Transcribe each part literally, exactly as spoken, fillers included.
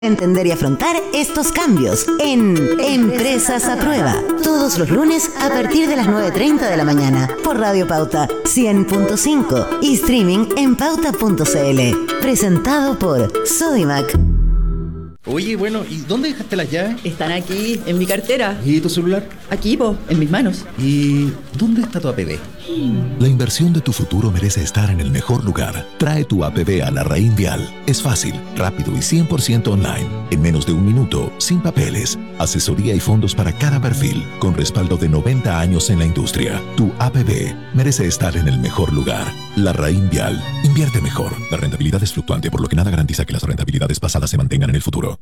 Entender y afrontar estos cambios en Empresas a Prueba. Todos los lunes a partir de las nueve treinta de la mañana por Radio Pauta cien punto cinco y streaming en pauta punto cl. Presentado por Sodimac. Oye, bueno, ¿y dónde dejaste las llaves? Están aquí, en mi cartera. ¿Y tu celular? Aquí, po, en mis manos. ¿Y dónde está tu A P B? La inversión de tu futuro merece estar en el mejor lugar. Trae tu A P B a Larraín Vial. Es fácil, rápido y cien por ciento online. En menos de un minuto, sin papeles. Asesoría y fondos para cada perfil, con respaldo de noventa años en la industria. Tu A P B merece estar en el mejor lugar. Larraín Vial. Invierte mejor. La rentabilidad es fluctuante, por lo que nada garantiza que las rentabilidades pasadas se mantengan en el futuro.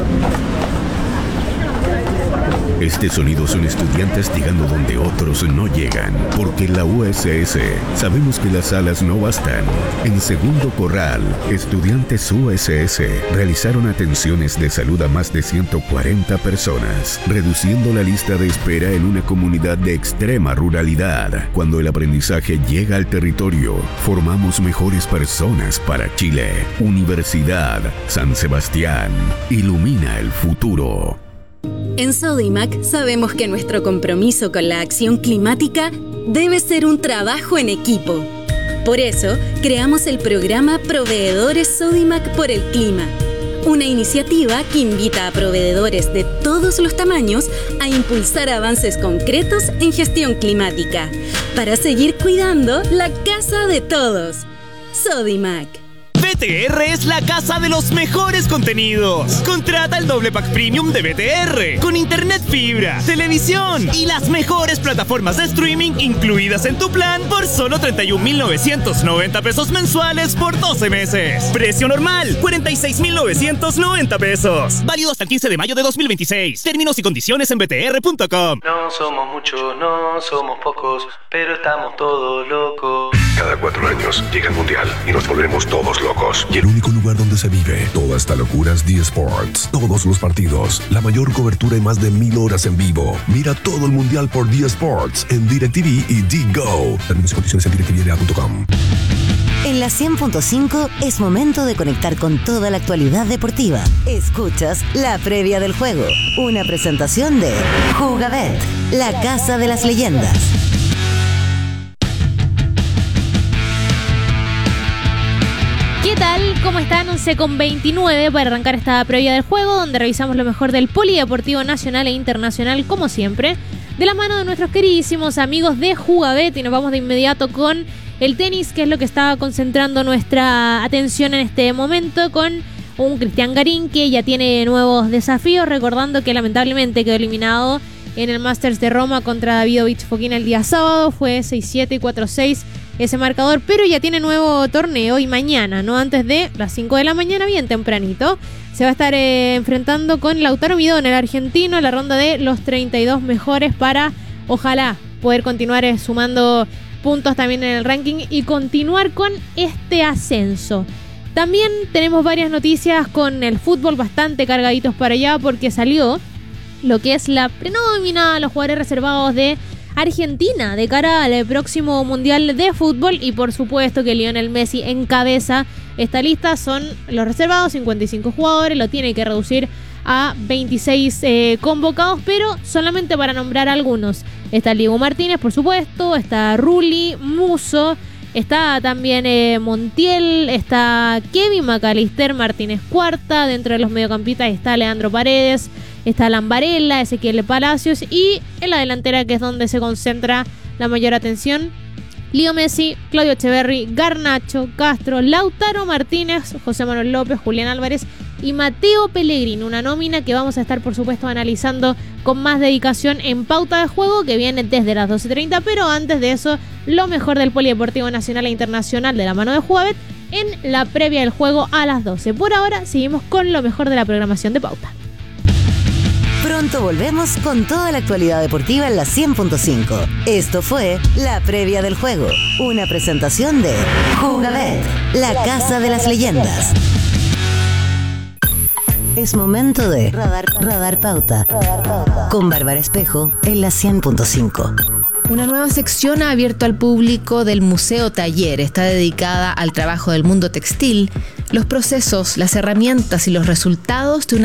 Este sonido son estudiantes llegando donde otros no llegan, porque en la U S S sabemos que las salas no bastan. En Segundo Corral, estudiantes U S S realizaron atenciones de salud a más de ciento cuarenta personas, reduciendo la lista de espera en una comunidad de extrema ruralidad. Cuando el aprendizaje llega al territorio, formamos mejores personas para Chile. Universidad San Sebastián, ilumina el futuro. En Sodimac sabemos que nuestro compromiso con la acción climática debe ser un trabajo en equipo. Por eso, creamos el programa Proveedores Sodimac por el Clima, una iniciativa que invita a proveedores de todos los tamaños a impulsar avances concretos en gestión climática, para seguir cuidando la casa de todos. Sodimac. B T R es la casa de los mejores contenidos. Contrata el doble pack premium de B T R con internet fibra, televisión y las mejores plataformas de streaming incluidas en tu plan por solo treinta y un mil novecientos noventa pesos mensuales por doce meses. Precio normal, cuarenta y seis mil novecientos noventa pesos. Válido hasta el quince de mayo de dos mil veintiséis. Términos y condiciones en b t r punto com. No somos muchos, no somos pocos, pero estamos todos locos. Cada cuatro años llega el Mundial y nos volvemos todos locos. Y el único lugar donde se vive toda esta locura es D Sports. Todos los partidos, la mayor cobertura y más de mil horas en vivo. Mira todo el Mundial por D Sports en DirecTV y D-Go. Términos y condiciones en direct t v punto com. En la cien punto cinco es momento de conectar con toda la actualidad deportiva. Escuchas la previa del juego, una presentación de Jugabet, la casa de las leyendas. ¿Qué tal? ¿Cómo están? once con veintinueve para arrancar esta previa del juego, donde revisamos lo mejor del polideportivo nacional e internacional, como siempre, de la mano de nuestros queridísimos amigos de Jugabet. Y nos vamos de inmediato con el tenis, que es lo que está concentrando nuestra atención en este momento, con un Cristian Garín que ya tiene nuevos desafíos, recordando que lamentablemente quedó eliminado en el Masters de Roma contra Davidovich Fokina el día sábado. Fue seis siete y cuatro seis ese marcador, pero ya tiene nuevo torneo y mañana, no antes de las cinco de la mañana, bien tempranito, se va a estar eh, enfrentando con Lautaro Midón, el argentino, en la ronda de los treinta y dos mejores para, ojalá, poder continuar eh, sumando puntos también en el ranking y continuar con este ascenso. También tenemos varias noticias con el fútbol bastante cargaditos para allá, porque salió lo que es la prenómina a los jugadores reservados de Argentina de cara al próximo Mundial de Fútbol, y por supuesto que Lionel Messi encabeza esta lista. Son los reservados, cincuenta y cinco jugadores, lo tiene que reducir a veintiséis eh, convocados, pero solamente para nombrar algunos. Está Diego Martínez, por supuesto, está Rulli, Musso, está también eh, Montiel, está Kevin McAllister, Martínez Cuarta, dentro de los mediocampistas está Leandro Paredes, está Lambarella, Ezequiel Palacios, y en la delantera, que es donde se concentra la mayor atención, Leo Messi, Claudio Echeverri, Garnacho, Castro, Lautaro Martínez, José Manuel López, Julián Álvarez y Mateo Pellegrini. Una nómina que vamos a estar, por supuesto, analizando con más dedicación en Pauta de Juego, que viene desde las doce treinta, pero antes de eso, lo mejor del polideportivo nacional e internacional de la mano de Jugabet en la previa del juego a las doce. Por ahora, seguimos con lo mejor de la programación de Pauta. Pronto volvemos con toda la actualidad deportiva en la cien punto cinco. Esto fue la previa del juego, una presentación de Jugabet, la casa de las leyendas. Es momento de Radar, Radar Pauta con Bárbara Espejo en la cien punto cinco. Una nueva sección ha abierto al público del Museo Taller. Está dedicada al trabajo del mundo textil. los procesos, las herramientas y los resultados de una